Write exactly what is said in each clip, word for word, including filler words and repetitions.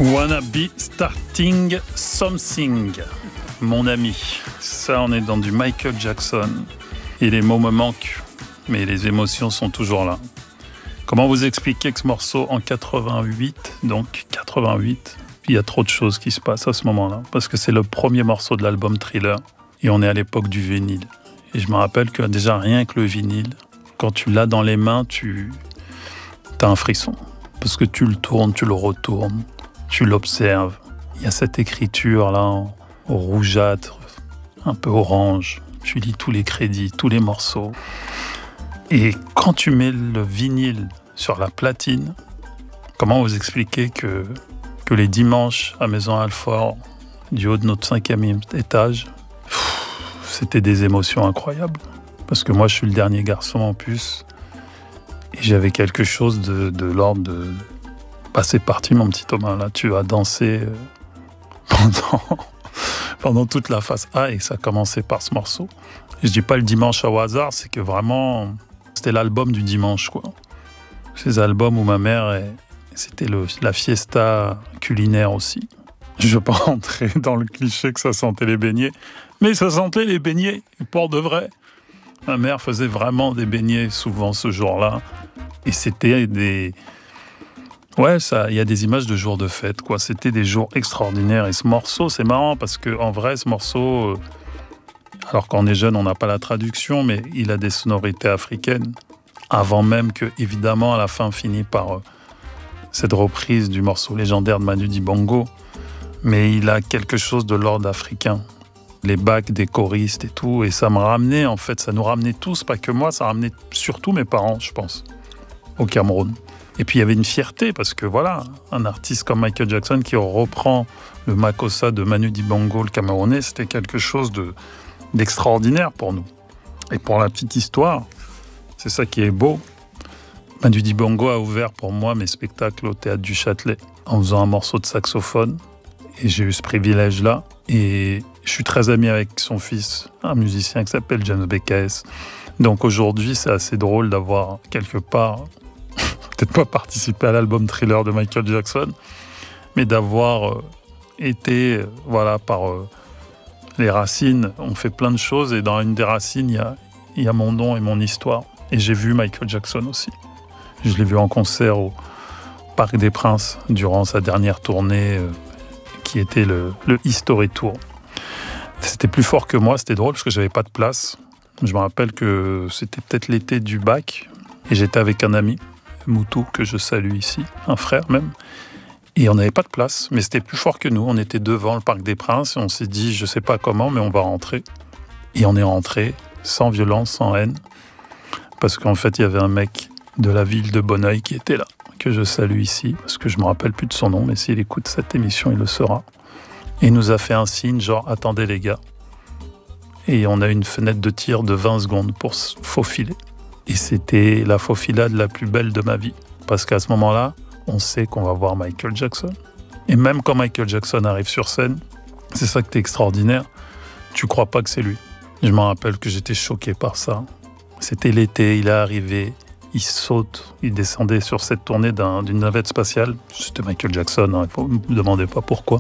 Wanna be starting something, mon ami. Ça, on est dans du Michael Jackson. Et les mots me manquent, mais les émotions sont toujours là. Comment vous expliquer que ce morceau en quatre-vingt-huit, donc quatre-vingt-huit, il y a trop de choses qui se passent à ce moment-là, parce que c'est le premier morceau de l'album Thriller, et on est à l'époque du vinyle. Et je me rappelle que déjà rien que le vinyle, quand tu l'as dans les mains, tu as un frisson, parce que tu le tournes, tu le retournes, tu l'observes. Il y a cette écriture là, en rougeâtre, un peu orange. Tu lis tous les crédits, tous les morceaux. Et quand tu mets le vinyle sur la platine, comment vous expliquer que, que les dimanches à Maison-Alfort, du haut de notre cinquième étage, c'était des émotions incroyables. Parce que moi, je suis le dernier garçon en plus. Et j'avais quelque chose de, de l'ordre de... Bah, c'est parti, mon petit Thomas. Là, tu as dansé pendant, pendant toute la phase A et ça a commencé par ce morceau. Je dis pas le dimanche au hasard, c'est que vraiment, c'était l'album du dimanche, quoi. Ces albums où ma mère, est, c'était le, la fiesta culinaire aussi. Je ne veux pas rentrer dans le cliché que ça sentait les beignets, mais ça sentait les beignets, pour de vrai. Ma mère faisait vraiment des beignets souvent ce jour-là. Et c'était des... Ouais, ça, il y a des images de jours de fête, quoi. C'était des jours extraordinaires. Et ce morceau, c'est marrant parce que en vrai, ce morceau, alors quand on est jeune, on n'a pas la traduction, mais il a des sonorités africaines. Avant même que, évidemment, à la fin, finit par euh, cette reprise du morceau légendaire de Manu Dibango. Mais il a quelque chose de l'ordre africain. Les bacs des choristes et tout. Et ça me ramenait, en fait, ça nous ramenait tous, pas que moi, ça ramenait surtout mes parents, je pense, au Cameroun. Et puis il y avait une fierté parce que voilà, un artiste comme Michael Jackson qui reprend le Makossa de Manu Dibango, le Camerounais, c'était quelque chose de, d'extraordinaire pour nous. Et pour la petite histoire, c'est ça qui est beau. Manu Dibango a ouvert pour moi mes spectacles au Théâtre du Châtelet en faisant un morceau de saxophone. Et j'ai eu ce privilège-là. Et je suis très ami avec son fils, un musicien qui s'appelle James B K S. Donc aujourd'hui, c'est assez drôle d'avoir quelque part... peut-être pas participer à l'album Thriller de Michael Jackson, mais d'avoir euh, été, euh, voilà, par euh, les racines, on fait plein de choses, et dans une des racines, il y a, y a mon nom et mon histoire. Et j'ai vu Michael Jackson aussi. Je l'ai vu en concert au Parc des Princes, durant sa dernière tournée, euh, qui était le, le History Tour. C'était plus fort que moi, c'était drôle, parce que j'avais pas de place. Je me rappelle que c'était peut-être l'été du bac, et j'étais avec un ami, Moutou, que je salue ici, un frère même, et on n'avait pas de place, mais c'était plus fort que nous. On était devant le Parc des Princes et on s'est dit, je sais pas comment, mais on va rentrer. Et on est rentré sans violence, sans haine, parce qu'en fait il y avait un mec de la ville de Bonneuil qui était là, que je salue ici, parce que je me rappelle plus de son nom, mais s'il écoute cette émission, il le saura. Et il nous a fait un signe, genre, attendez les gars. Et on a une fenêtre de tir de vingt secondes pour se faufiler. Et c'était la faufilade la plus belle de ma vie. Parce qu'à ce moment-là, on sait qu'on va voir Michael Jackson. Et même quand Michael Jackson arrive sur scène, c'est ça qui est extraordinaire, tu crois pas que c'est lui. Je me rappelle que j'étais choqué par ça. C'était l'été, il est arrivé, il saute, il descendait sur cette tournée d'un, d'une navette spatiale. C'était Michael Jackson, hein, il ne me demandez pas pourquoi.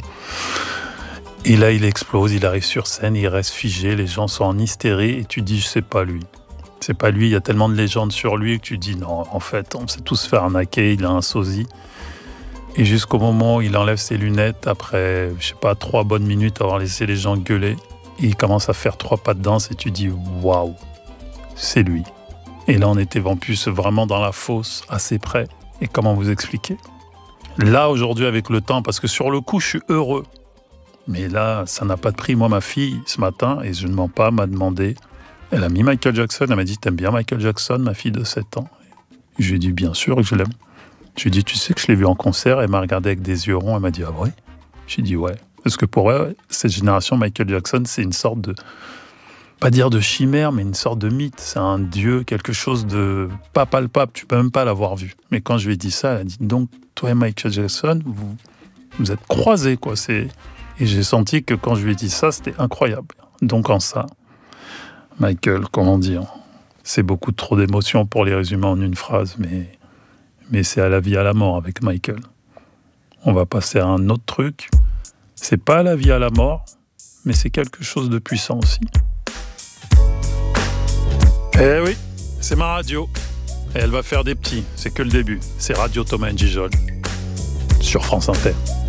Et là, il explose, il arrive sur scène, il reste figé, les gens sont en hystérie, et tu dis, c'est pas lui. C'est pas lui, il y a tellement de légendes sur lui que tu dis non, en fait, on sait tous faire arnaquer, il a un sosie. Et jusqu'au moment où il enlève ses lunettes, après, je sais pas, trois bonnes minutes avoir laissé les gens gueuler, et il commence à faire trois pas de danse et tu dis waouh, c'est lui. Et là, on était en plus vraiment dans la fosse, assez près. Et comment vous expliquer ? Là, aujourd'hui, avec le temps, parce que sur le coup, je suis heureux. Mais là, ça n'a pas de prix. Moi, ma fille, ce matin, et je ne mens pas, m'a demandé... Elle a mis Michael Jackson, elle m'a dit « T'aimes bien Michael Jackson, ma fille de sept ans ?» Je lui ai dit « Bien sûr que je l'aime. » Je lui ai dit « Tu sais que je l'ai vu en concert ?» Elle m'a regardé avec des yeux ronds, elle m'a dit « Ah ouais ?» J'ai dit « Ouais. » Parce que pour elle, cette génération, Michael Jackson, c'est une sorte de... Pas dire de chimère, mais une sorte de mythe. C'est un dieu, quelque chose de pas palpable, tu peux même pas l'avoir vu. Mais quand je lui ai dit ça, elle a dit « Donc, toi et Michael Jackson, vous, vous êtes croisés, quoi. » C'est... Et j'ai senti que quand je lui ai dit ça, c'était incroyable. Donc en ça... Michael, comment dire, c'est beaucoup trop d'émotions pour les résumer en une phrase, mais, mais c'est à la vie, à la mort avec Michael. On va passer à un autre truc. C'est pas la vie à la mort, mais c'est quelque chose de puissant aussi. Eh oui, c'est ma radio. Et elle va faire des petits, c'est que le début. C'est Radio Thomas N'Gijol sur France Inter.